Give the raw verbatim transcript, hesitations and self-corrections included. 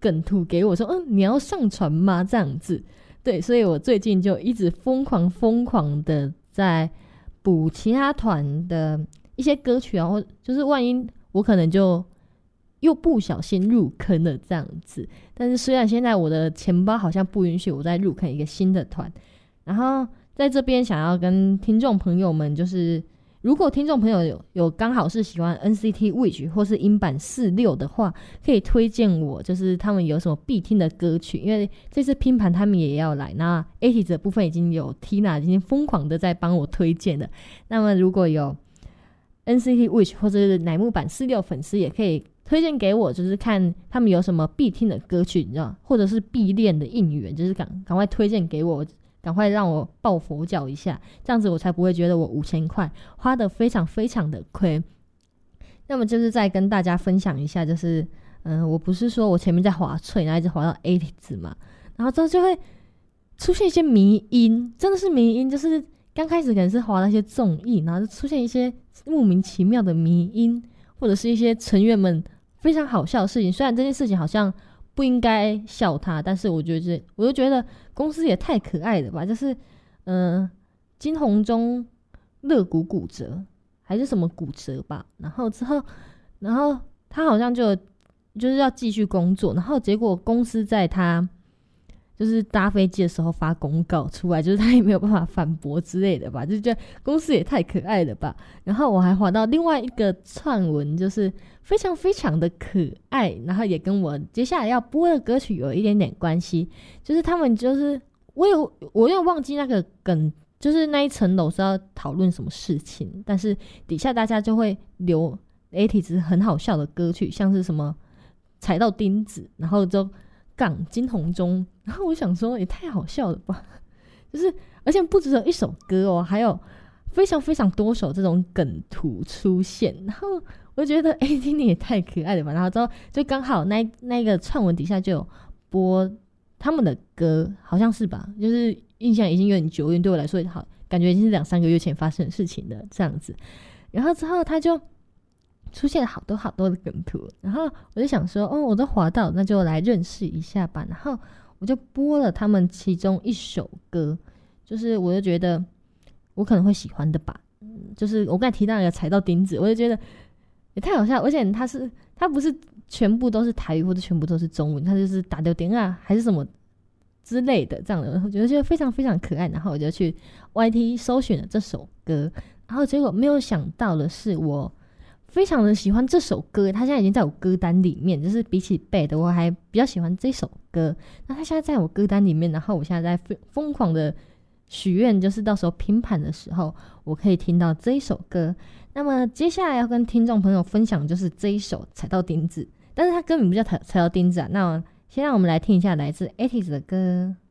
梗图给我说，嗯，你要上传吗？这样子。对，所以我最近就一直疯狂疯狂的在补其他团的一些歌曲啊，或就是万一我可能就又不小心入坑了这样子。但是虽然现在我的钱包好像不允许我再入坑一个新的团，然后在这边想要跟听众朋友们，就是如果听众朋友有有刚好是喜欢 N C T Wish 或是音版四六的话，可以推荐我，就是他们有什么必听的歌曲，因为这次拼盘他们也要来，那 A T 的部分已经有 Tina 已经疯狂的在帮我推荐了。那么如果有 N C T Wish 或者是乃木坂四六粉丝也可以推荐给我，就是看他们有什么必听的歌曲，你知道，或者是必练的应援，就是赶赶快推荐给我，赶快让我抱佛脚一下，这样子我才不会觉得我五千块花得非常非常的亏。那么就是再跟大家分享一下，就是嗯、呃，我不是说我前面在滑脆，然后一直滑到 A T 字嘛，然后之后就会出现一些迷音，真的是迷音，就是刚开始可能是滑到一些综艺，然后就出现一些莫名其妙的迷音，或者是一些成员们非常好笑的事情。虽然这件事情好像不应该笑他，但是我觉得我就觉得公司也太可爱了吧，就是嗯、呃，金红中肋骨骨折还是什么骨折吧，然后之后然后他好像就就是要继续工作，然后结果公司在他就是搭飞机的时候发公告出来，就是他也没有办法反驳之类的吧，就觉得公司也太可爱了吧。然后我还滑到另外一个串文，就是非常非常的可爱，然后也跟我接下来要播的歌曲有一点点关系，就是他们就是我有我有忘记那个梗，就是那一层楼是要讨论什么事情，但是底下大家就会留 A T 值很好笑的歌曲，像是什么踩到钉子，然后就杠金红中，然后我想说也太好笑了吧，就是而且不只有一首歌哦，还有非常非常多首这种梗图出现，然后我觉得 A T 你也太可爱了吧，然后之后就刚好那那个串文底下就有播他们的歌，好像是吧，就是印象已经有点久远，对我来说好感觉已经是两三个月前发生的事情了这样子。然后之后他就出现了好多好多的梗图，然后我就想说哦，我都滑到，那就来认识一下吧。然后我就播了他们其中一首歌，就是我就觉得我可能会喜欢的吧，嗯、就是我刚才提到那个踩到钉子，我就觉得也太好笑，而且他是他不是全部都是台语或者全部都是中文，他就是打丢点啊还是什么之类的这样的，我觉得就非常非常可爱。然后我就去 Y T 搜寻了这首歌，然后结果没有想到的是我非常的喜欢这首歌，他现在已经在我歌单里面，就是比起背的我还比较喜欢这首歌，那他现在在我歌单里面，然后我现在在疯狂的许愿，就是到时候拼盘的时候我可以听到这一首歌。那么接下来要跟听众朋友分享就是这一首踩到钉子，但是他根本不叫踩到钉子啊。那先让我们来听一下来自 A T 的歌。